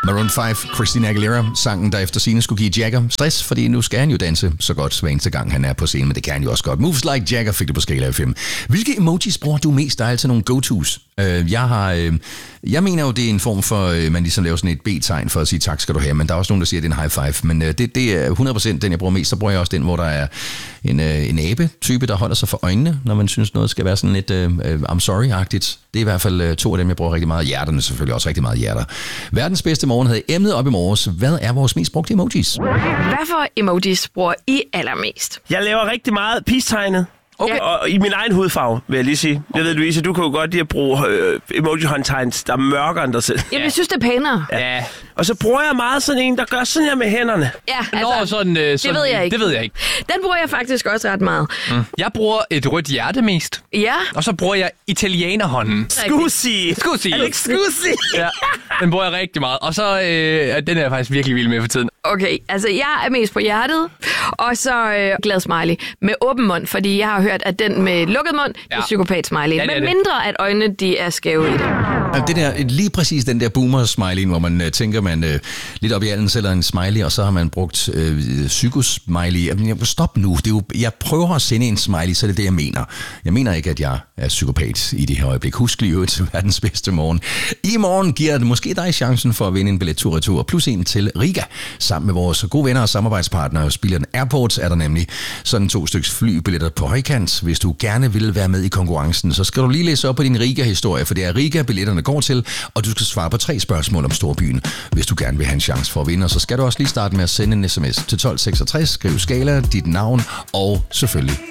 Maroon 5, Christina Aguilera, sangen, der efter scene skulle give Jagger stress, fordi nu skal han jo danse så godt hver eneste gang, han er på scenen, men det kan han jo også godt. Moves Like Jagger fik det på skala af 5. Hvilke emojis bruger du mest? Der er altid nogle go-tos. Jeg mener jo, det er en form for, man ligesom laver sådan et B-tegn for at sige tak skal du have, men der er også nogen, der siger, at det er en high five, men det er 100% den, jeg bruger mest. Så bruger jeg også den, hvor der er en abe-type, der holder sig for øjnene, når man synes, noget skal være sådan lidt I'm sorry-agtigt. Det er i hvert fald 2 af dem, jeg bruger rigtig meget. Hjerterne selvfølgelig også rigtig meget hjerter. Verdens bedste morgen havde emnet op i morges. Hvad er vores mest brugte emojis? Hvad for emojis bruger I allermest? Jeg laver rigtig meget peace-tegnet. Okay. Og i min egen hudfarve, vil jeg lige sige. Jeg ved, Louise, du kan jo godt lide at bruge emoji-håndtegns, der er mørkere end dig selv. Jamen, jeg synes, det er pænere. Ja. Og så bruger jeg meget sådan en, der gør sådan her med hænderne. Ja, altså, sådan, det ved jeg ikke. Det ved jeg ikke. Den bruger jeg faktisk også ret meget. Jeg bruger et rødt hjerte mest. Ja. Og så bruger jeg italienerhånden. Scusi. Alex Scusi. Ja, den bruger jeg rigtig meget. Og så den er jeg faktisk virkelig vild med for tiden. Okay, altså jeg er mest på hjertet, og så glad smiley med åben mund, fordi jeg har hørt, at den med lukket mund er psykopat smiley. Ja, men mindre, at øjnene de er skæve i det. Det der, lige præcis den der boomer-smiley, hvor man tænker, man lidt op i alden sælger en smiley, og så har man brugt psykosmiley. Stop nu. Det er jo, jeg prøver at sende en smiley, så det er det, jeg mener. Jeg mener ikke, at jeg er psykopat i det her øjeblik. Husk lige til verdens bedste morgen. I morgen giver det måske dig chancen for at vinde en billet tur-retur, plus en til Riga. Sammen med vores gode venner og samarbejdspartnere, Spilleren Airports, er der nemlig sådan 2 styks flybilletter på højkant. Hvis du gerne vil være med i konkurrencen, så skal du lige læse op på din Riga-historie, for det er Riga, billetterne går til, og du skal svare på 3 spørgsmål om storbyen, hvis du gerne vil have en chance for at vinde. Og så skal du også lige starte med at sende en sms til 1266, skriv skala, dit navn og selvfølgelig